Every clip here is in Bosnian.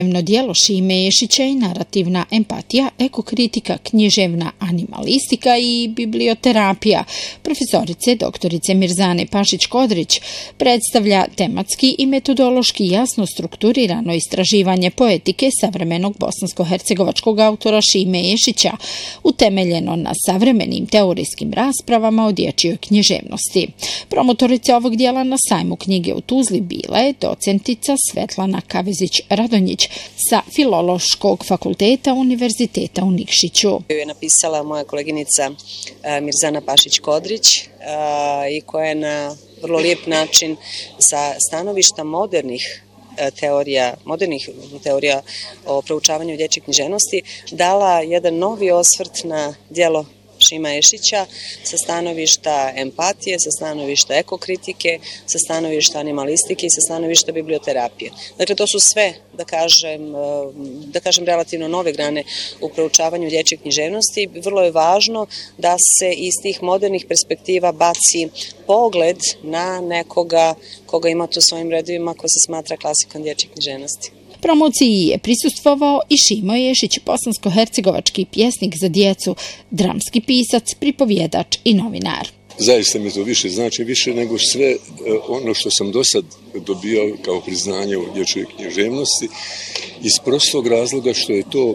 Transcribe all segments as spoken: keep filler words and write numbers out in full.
Djelo Šime Ješića i narativna empatija, ekokritika, književna animalistika i biblioterapija profesorice doktorice Mirzane Pašić-Kodrić predstavlja tematski i metodološki jasno strukturirano istraživanje poetike savremenog bosansko-hercegovačkog autora Šime Ješića, utemeljeno na savremenim teorijskim raspravama o dječjoj književnosti. Promotorica ovog dijela na sajmu knjige u Tuzli bila je docentica Svetlana Kavezić-Radonjić sa Filološkog fakulteta Univerziteta u Nikšiću. Je napisala moja koleginica Mirzana Pašić-Kodrić i koja je na vrlo lijep način sa stanovišta modernih teorija, modernih teorija o proučavanju dječje književnosti dala jedan novi osvrt na djelo Šima Ješića sa stanovišta empatije, sa stanovišta ekokritike, sa stanovišta animalistike i sa stanovišta biblioterapije. Dakle, to su sve, da kažem, da kažem relativno nove grane u proučavanju dječje književnosti. Vrlo je važno da se iz tih modernih perspektiva baci pogled na nekoga koga ima tu svojim redovima ko se smatra klasikom dječje književnosti. Promociji je prisustvovao i Šimo Ješić, bosansko-hercegovački pjesnik za djecu, dramski pisac, pripovjedač i novinar. Zaista mi to više znači, više nego sve ono što sam do sad dobio kao priznanje u dječjoj književnosti, iz prostog razloga što je to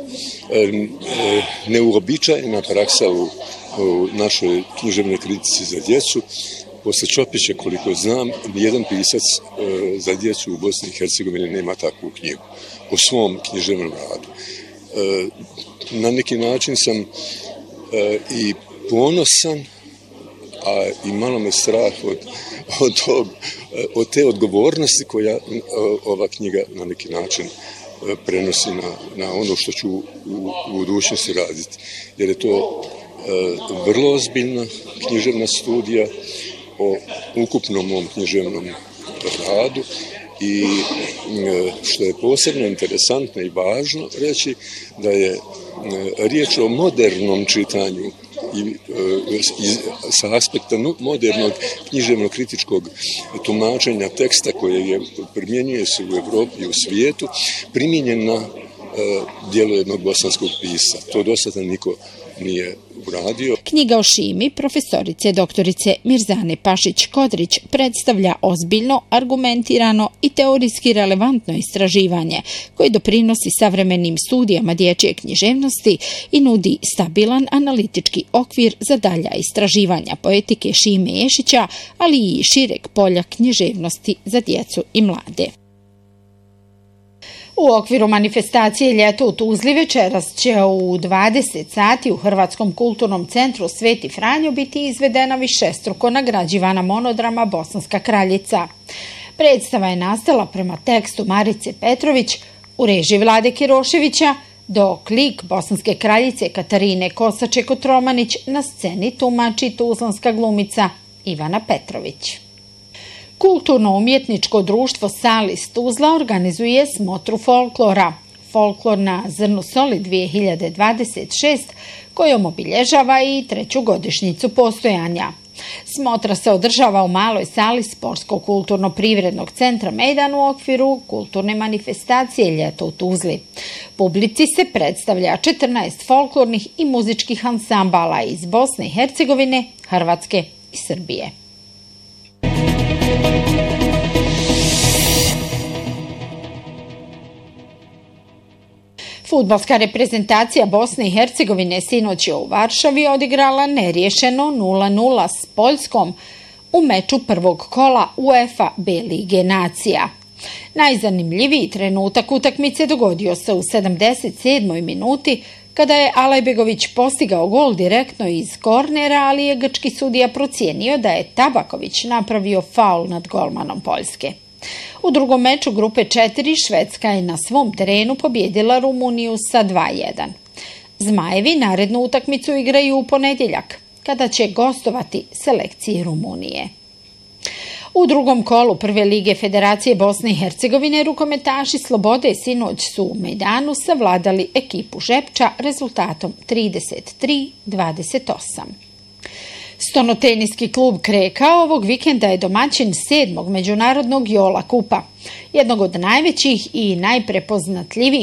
neuobičajena praksa u našoj književnoj kritici za djecu. Posle Čopića, koliko znam, nijedan pisac e, za djecu u Bosni i Hercegovini nema takvu knjigu o svom književnom radu. E, na neki način sam e, i ponosan, a i malo me strah od, od, tog, od te odgovornosti koja ova knjiga na neki način prenosi na, na ono što ću u, u budućnosti raditi. Jer je to e, vrlo ozbiljna književna studija o ukupnom mom književnom radu i što je posebno interesantno i važno reći da je riječ o modernom čitanju i sa aspekta modernog književno kritičkog tumačenja teksta koje je primjenjuje se u Evropi i u svijetu primijenjen na djelo jednog bosanskog pisca. To do sada niko nije uradio. Knjiga o Šimi profesorice doktorice Mirzane Pašić-Kodrić predstavlja ozbiljno, argumentirano i teorijski relevantno istraživanje koje doprinosi savremenim studijama dječje književnosti i nudi stabilan analitički okvir za dalja istraživanja poetike Šime Ješića, ali i šireg polja književnosti za djecu i mlade. U okviru manifestacije Ljeto u Tuzli večeras će u dvadeset sati u Hrvatskom kulturnom centru Sveti Franjo biti izvedena višestruko nagrađivana monodrama Bosanska kraljica. Predstava je nastala prema tekstu Marice Petrović u režiji Vlade Kiroševića, dok lik bosanske kraljice Katarine Kosače-Kotromanić na sceni tumači tuzlanska glumica Ivana Petrović. Kulturno-umjetničko društvo Salis Tuzla organizuje smotru folklora. Folklor na zrnu soli dvije hiljade dvadeset šest, kojom obilježava i treću godišnjicu postojanja. Smotra se održava u maloj sali Sportsko-kulturno-privrednog centra Mejdan u okviru kulturne manifestacije Ljeto u Tuzli. Publici se predstavlja četrnaest folklornih i muzičkih ansambala iz Bosne i Hercegovine, Hrvatske i Srbije. Fudbalska reprezentacija Bosne i Hercegovine sinoć je u Varšavi odigrala neriješeno nula nula s Poljskom u meču prvog kola UEFA B Lige nacija. Najzanimljiviji trenutak utakmice dogodio se u sedamdeset sedmoj minuti kada je Alajbegović postigao gol direktno iz kornera, ali je grčki sudija procijenio da je Tabaković napravio faul nad golmanom Poljske. U drugom meču grupe četiri Švedska je na svom terenu pobjedila Rumuniju sa dva jedan. Zmajevi narednu utakmicu igraju u ponedjeljak, kada će gostovati selekciji Rumunije. U drugom kolu Prve lige Federacije Bosne i Hercegovine rukometaši Slobode sinoć su u Mejdanu savladali ekipu Žepča rezultatom trideset tri dvadeset osam. Stonoteniski klub Kreka ovog vikenda je domaćin sedmog međunarodnog Jola Kupa, jednog od najvećih i najprepoznatljivijih